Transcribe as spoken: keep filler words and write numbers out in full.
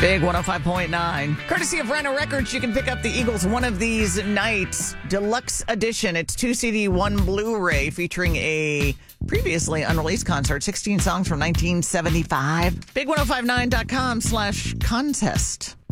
Big one oh five point nine. Courtesy of Rhino Records, you can pick up the Eagles' One of These Nights Deluxe Edition. It's two C D, one Blu-ray featuring a previously unreleased concert, sixteen songs from nineteen seventy-five. big ten fifty-nine dot com slash contest.